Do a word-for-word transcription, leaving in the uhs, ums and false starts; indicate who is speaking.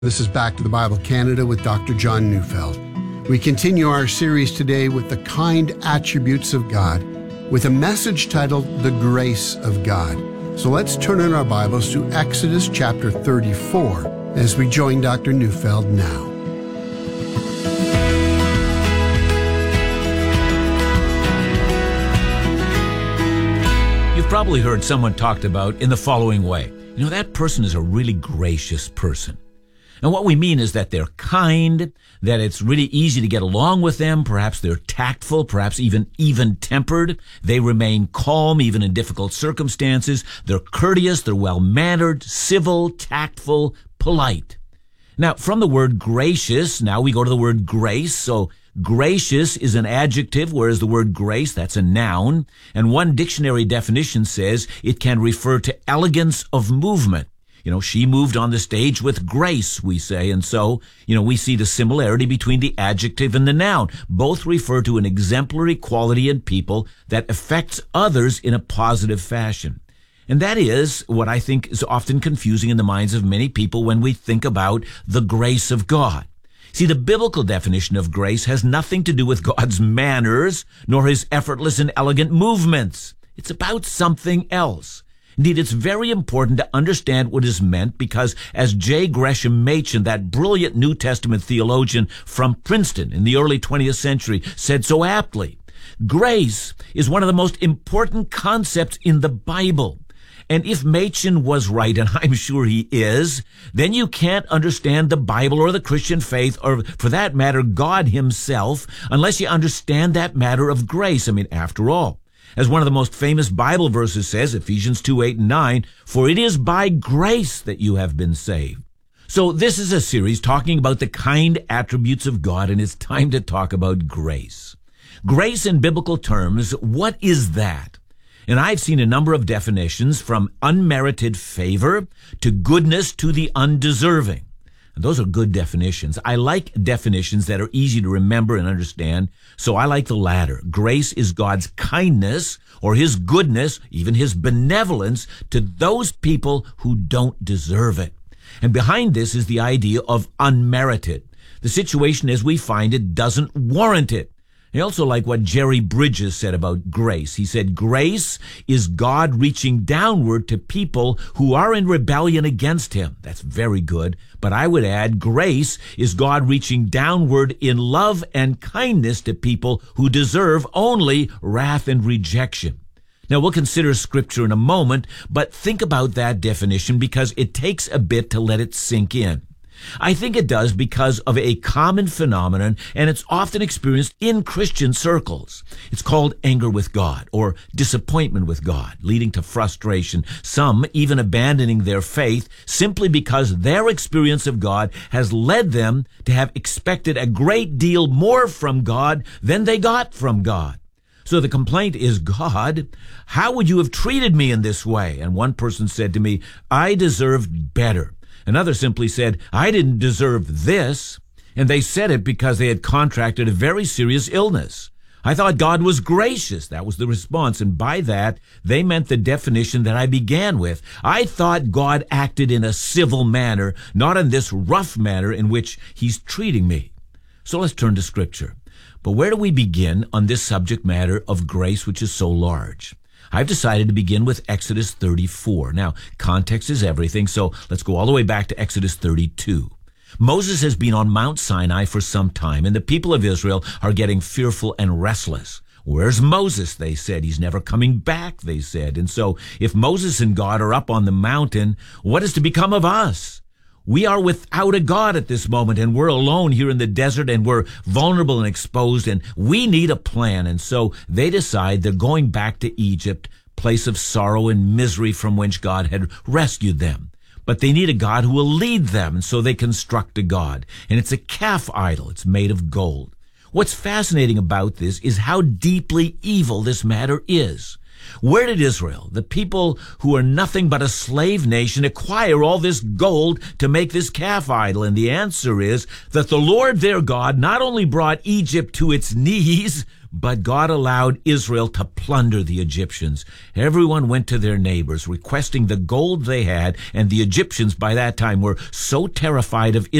Speaker 1: This is Back to the Bible Canada with Doctor John Neufeld. We continue our series today with the kind attributes of God with a message titled The Grace of God. So let's turn in our Bibles to Exodus chapter thirty-four as we join Doctor Neufeld now.
Speaker 2: You've probably heard someone talked about in the following way. You know, that person is a really gracious person. And what we mean is that they're kind, that it's really easy to get along with them. Perhaps they're tactful, perhaps even even-tempered. They remain calm even in difficult circumstances. They're courteous, they're well-mannered, civil, tactful, polite. Now, from the word gracious, now we go to the word grace. So gracious is an adjective, whereas the word grace, that's a noun. And one dictionary definition says it can refer to elegance of movement. You know, she moved on the stage with grace, we say, and so, you know, we see the similarity between the adjective and the noun. Both refer to an exemplary quality in people that affects others in a positive fashion. And that is what I think is often confusing in the minds of many people when we think about the grace of God. See, the biblical definition of grace has nothing to do with God's manners, nor his effortless and elegant movements. It's about something else. Indeed, it's very important to understand what is meant because, as J. Gresham Machen, that brilliant New Testament theologian from Princeton in the early twentieth century, said so aptly, grace is one of the most important concepts in the Bible. And if Machen was right, and I'm sure he is, then you can't understand the Bible or the Christian faith, or for that matter, God himself, unless you understand that matter of grace. I mean, after all, as one of the most famous Bible verses says, Ephesians two, eight, and nine, for it is by grace that you have been saved. So this is a series talking about the kind attributes of God, and it's time to talk about grace. Grace in biblical terms, what is that? And I've seen a number of definitions from unmerited favor to goodness to the undeserving. And those are good definitions. I like definitions that are easy to remember and understand, so I like the latter. Grace is God's kindness or his goodness, even his benevolence to those people who don't deserve it. And behind this is the idea of unmerited. The situation as we find it doesn't warrant it. I also like what Jerry Bridges said about grace. He said, grace is God reaching downward to people who are in rebellion against him. That's very good. But I would add, grace is God reaching downward in love and kindness to people who deserve only wrath and rejection. Now, we'll consider Scripture in a moment, but think about that definition because it takes a bit to let it sink in. I think it does because of a common phenomenon, and it's often experienced in Christian circles. It's called anger with God or disappointment with God, leading to frustration, some even abandoning their faith simply because their experience of God has led them to have expected a great deal more from God than they got from God. So the complaint is, God, how would you have treated me in this way? And one person said to me, I deserved better. Another simply said, I didn't deserve this, and they said it because they had contracted a very serious illness. I thought God was gracious. That was the response, and by that, they meant the definition that I began with. I thought God acted in a civil manner, not in this rough manner in which he's treating me. So let's turn to Scripture. But where do we begin on this subject matter of grace, which is so large? I've decided to begin with Exodus thirty-four. Now, context is everything, so let's go all the way back to Exodus thirty-two. Moses has been on Mount Sinai for some time, and the people of Israel are getting fearful and restless. Where's Moses? They said. He's never coming back, they said. And so, if Moses and God are up on the mountain, what is to become of us? We are without a God at this moment, and we're alone here in the desert, and we're vulnerable and exposed, and we need a plan. And so they decide they're going back to Egypt, place of sorrow and misery from which God had rescued them. But they need a God who will lead them, and so they construct a God. And it's a calf idol. It's made of gold. What's fascinating about this is how deeply evil this matter is. Where did Israel, the people who are nothing but a slave nation, acquire all this gold to make this calf idol? And the answer is that the Lord their God not only brought Egypt to its knees, But God allowed Israel to plunder the Egyptians. Everyone went to their neighbors requesting the gold they had, and the Egyptians by that time were so terrified of